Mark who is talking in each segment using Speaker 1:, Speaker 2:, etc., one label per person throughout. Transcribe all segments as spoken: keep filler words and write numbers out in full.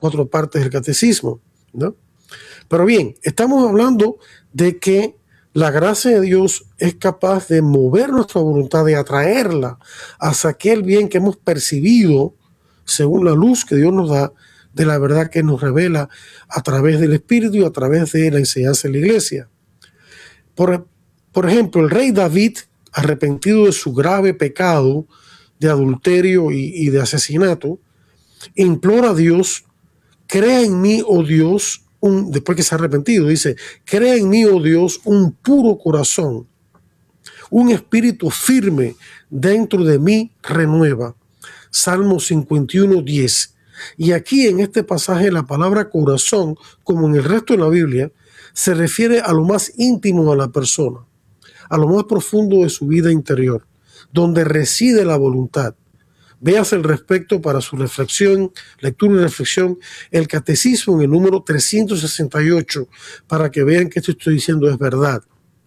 Speaker 1: cuatro partes del catecismo, ¿no? Pero bien, estamos hablando de que la gracia de Dios es capaz de mover nuestra voluntad, de atraerla hacia aquel bien que hemos percibido según la luz que Dios nos da de la verdad que nos revela a través del Espíritu y a través de la enseñanza de la iglesia. Por, por ejemplo, el rey David, arrepentido de su grave pecado de adulterio y, y de asesinato, implora a Dios: crea en mí, oh Dios, un, después que se ha arrepentido, dice: crea en mí, oh Dios, un puro corazón, un espíritu firme dentro de mí renueva. Salmo cincuenta y uno, diez. Y aquí en este pasaje la palabra corazón, como en el resto de la Biblia, se refiere a lo más íntimo de la persona, a lo más profundo de su vida interior, donde reside la voluntad. Véase al respecto para su reflexión, lectura y reflexión, el Catecismo en el número trescientos sesenta y ocho, para que vean que esto estoy diciendo es verdad.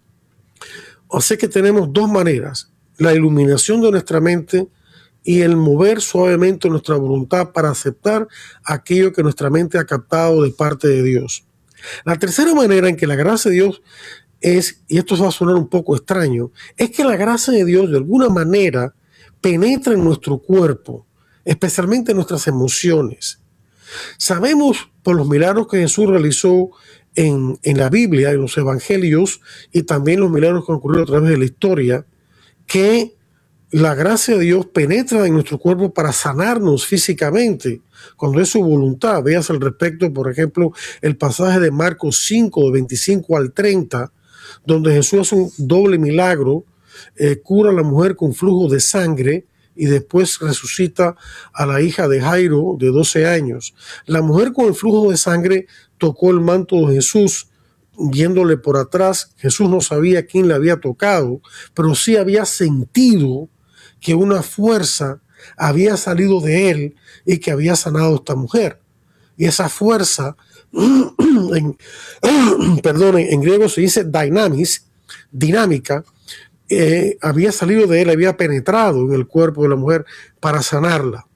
Speaker 1: O sea que tenemos dos maneras: la iluminación de nuestra mente y el mover suavemente nuestra voluntad para aceptar aquello que nuestra mente ha captado de parte de Dios. La tercera manera en que la gracia de Dios es, y esto va a sonar un poco extraño, es que la gracia de Dios de alguna manera penetra en nuestro cuerpo, especialmente en nuestras emociones. Sabemos por los milagros que Jesús realizó en, en la Biblia, en los evangelios, y también los milagros que han ocurrido a través de la historia, que la gracia de Dios penetra en nuestro cuerpo para sanarnos físicamente, cuando es su voluntad. Veas al respecto, por ejemplo, el pasaje de Marcos cinco, de veinticinco al treinta, donde Jesús hace un doble milagro, eh, cura a la mujer con flujo de sangre y después resucita a la hija de Jairo de doce años. La mujer con el flujo de sangre tocó el manto de Jesús, viéndole por atrás. Jesús no sabía quién le había tocado, pero sí había sentido que una fuerza había salido de él y que había sanado a esta mujer. Y esa fuerza, en, perdón, en griego se dice dynamis, dinámica, eh, había salido de él, había penetrado en el cuerpo de la mujer para sanarla.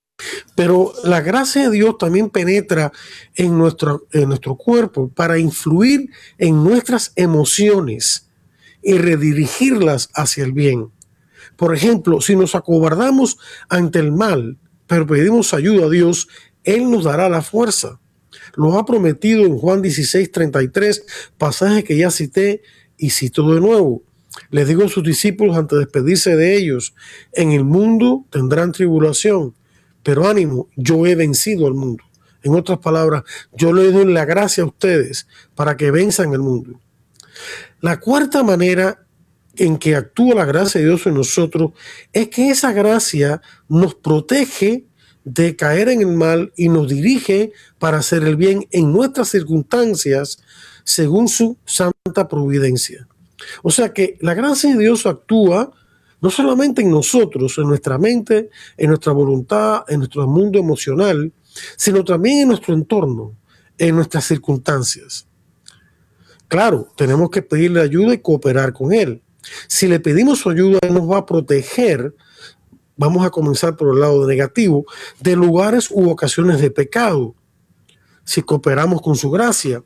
Speaker 1: Pero la gracia de Dios también penetra en nuestro, en nuestro cuerpo para influir en nuestras emociones y redirigirlas hacia el bien. Por ejemplo, si nos acobardamos ante el mal, pero pedimos ayuda a Dios, Él nos dará la fuerza. Lo ha prometido en Juan dieciséis, treinta y tres, pasaje que ya cité y cito de nuevo. Les digo a sus discípulos antes de despedirse de ellos: en el mundo tendrán tribulación, pero ánimo, yo he vencido al mundo. En otras palabras, yo les doy la gracia a ustedes para que venzan el mundo. La cuarta manera en que actúa la gracia de Dios en nosotros es que esa gracia nos protege de caer en el mal y nos dirige para hacer el bien en nuestras circunstancias según su santa providencia. O sea que la gracia de Dios actúa no solamente en nosotros, en nuestra mente, en nuestra voluntad, en nuestro mundo emocional, sino también en nuestro entorno, en nuestras circunstancias. Claro, tenemos que pedirle ayuda y cooperar con Él. Si le pedimos su ayuda, Él nos va a proteger. Vamos a comenzar por el lado negativo, de lugares u ocasiones de pecado, si cooperamos con su gracia.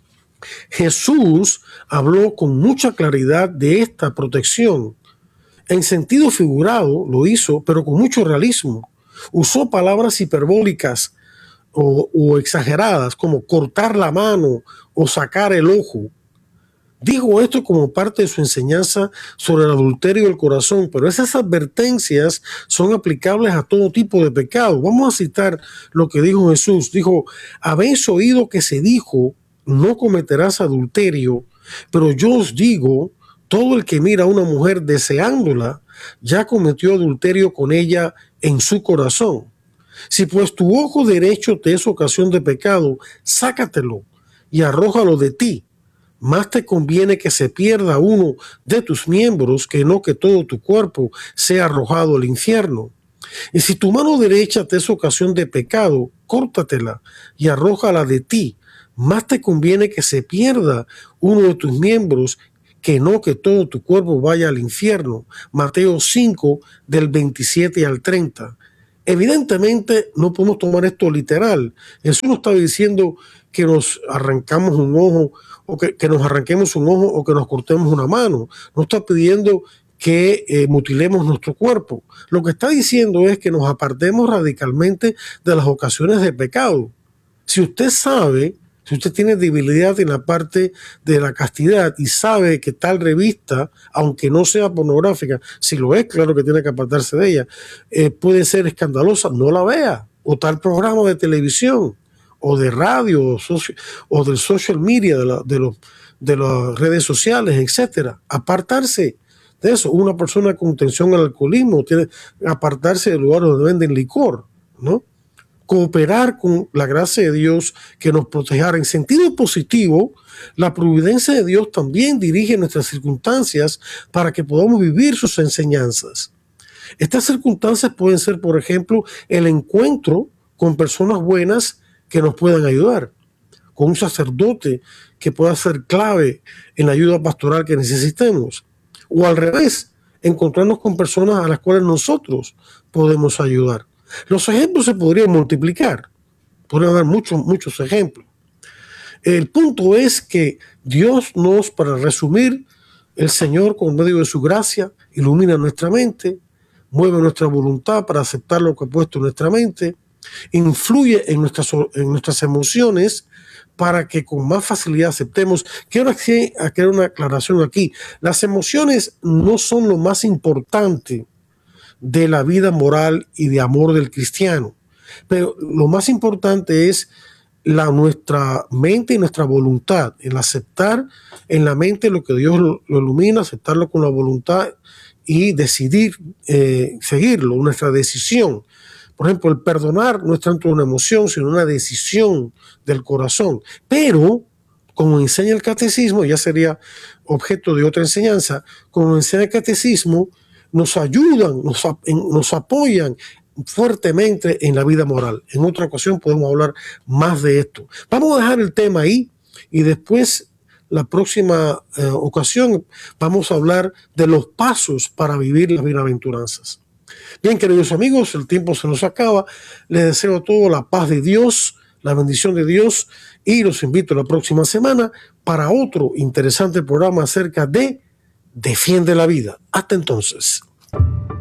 Speaker 1: Jesús habló con mucha claridad de esta protección. En sentido figurado lo hizo, pero con mucho realismo. Usó palabras hiperbólicas o, o exageradas, como cortar la mano o sacar el ojo. Digo esto como parte de su enseñanza sobre el adulterio del corazón, pero esas advertencias son aplicables a todo tipo de pecado. Vamos a citar lo que dijo Jesús. Dijo: habéis oído que se dijo, no cometerás adulterio, pero yo os digo, todo el que mira a una mujer deseándola, ya cometió adulterio con ella en su corazón. Si pues tu ojo derecho te es ocasión de pecado, sácatelo y arrójalo de ti. Más te conviene que se pierda uno de tus miembros que no que todo tu cuerpo sea arrojado al infierno. Y si tu mano derecha te es ocasión de pecado, córtatela y arrójala de ti. Más te conviene que se pierda uno de tus miembros que no que todo tu cuerpo vaya al infierno. Mateo cinco, del veintisiete al treinta. Evidentemente no podemos tomar esto literal. Jesús no está diciendo que nos arrancamos un ojo o que, que nos arranquemos un ojo o que nos cortemos una mano. No está pidiendo que eh, mutilemos nuestro cuerpo. Lo que está diciendo es que nos apartemos radicalmente de las ocasiones de pecado. Si usted sabe, si usted tiene debilidad en la parte de la castidad y sabe que tal revista, aunque no sea pornográfica, si lo es, claro que tiene que apartarse de ella, eh, puede ser escandalosa, no la vea. O tal programa de televisión, o de radio, o, socio, o del social media, de, la, de, los, de las redes sociales, etcétera. Apartarse de eso. Una persona con tensión al alcoholismo tiene que apartarse del lugar donde venden licor, ¿no? Cooperar con la gracia de Dios que nos protegerá. En sentido positivo, la providencia de Dios también dirige nuestras circunstancias para que podamos vivir sus enseñanzas. Estas circunstancias pueden ser, por ejemplo, el encuentro con personas buenas que nos puedan ayudar, con un sacerdote que pueda ser clave en la ayuda pastoral que necesitemos, o al revés, encontrarnos con personas a las cuales nosotros podemos ayudar. Los ejemplos se podrían multiplicar, podrían dar muchos, muchos ejemplos. El punto es que Dios nos, para resumir, el Señor, con medio de su gracia, ilumina nuestra mente, mueve nuestra voluntad para aceptar lo que ha puesto en nuestra mente, influye en nuestras, en nuestras emociones para que con más facilidad aceptemos. Quiero hacer una aclaración aquí. Las emociones no son lo más importante de la vida moral y de amor del cristiano, pero lo más importante es la, nuestra mente y nuestra voluntad, el aceptar en la mente lo que Dios lo, lo ilumina, aceptarlo con la voluntad y decidir eh, seguirlo, nuestra decisión. Por ejemplo, el perdonar no es tanto una emoción, sino una decisión del corazón. Pero, como enseña el catecismo, ya sería objeto de otra enseñanza, como enseña el catecismo, nos ayudan, nos, nos apoyan fuertemente en la vida moral. En otra ocasión podemos hablar más de esto. Vamos a dejar el tema ahí y después, la próxima eh, ocasión, vamos a hablar de los pasos para vivir las bienaventuranzas. Bien, queridos amigos, el tiempo se nos acaba. Les deseo a todos la paz de Dios, la bendición de Dios y los invito la próxima semana para otro interesante programa acerca de Defiende la Vida. Hasta entonces.